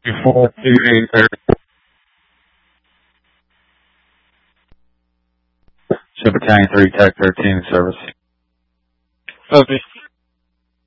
Before 8:30. Ship Battalion 3, Tech 13 service. Copy.